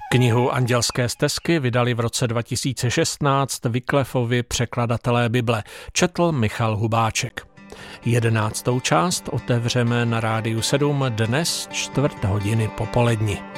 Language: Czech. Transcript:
Knihu Andělské stezky vydali v roce 2016 Wycliffovi překladatelé Bible. Četl Michal Hubáček. 11. část otevřeme na Rádiu 7 dnes 4:00 popoledni.